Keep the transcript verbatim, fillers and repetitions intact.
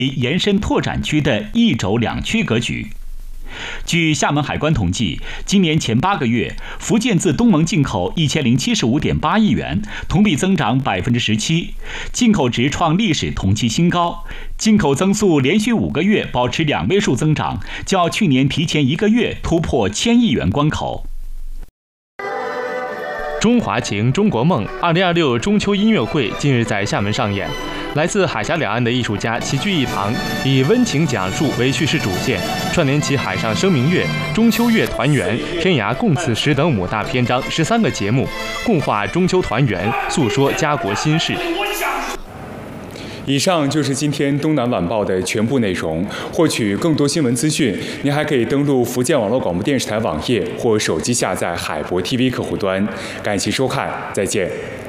延伸拓展区的一轴两区格局。据厦门海关统计，今年前八个月，福建自东盟进口一千零七十五点八亿元，同比增长百分之十七，进口值创历史同期新高，进口增速连续五个月保持两位数增长，较去年提前一个月突破千亿元关口。 中华情中国梦二零二六中秋音乐会近日在厦门上演。来自海峡两岸的艺术家齐聚一堂，以温情讲述为叙事主线，串联起海上生明月、中秋月团圆、天涯共此时等五大篇章十三个节目，共话中秋团圆，诉说家国心事。 以上就是今天东南晚报的全部内容。获取更多新闻资讯，您还可以登录福建网络广播电视台网页或手机下载海博 T V 客户端。感谢收看，再见。